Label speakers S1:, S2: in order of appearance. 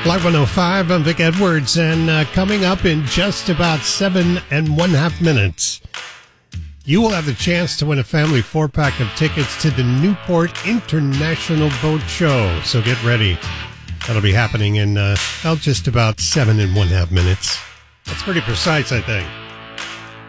S1: Live 105, I'm Vic Edwards, and coming up in just about 7.5 minutes, you will have the chance to win a family 4-pack of tickets to the Newport International Boat Show. So get ready. That'll be happening in just about 7.5 minutes. That's pretty precise, I think.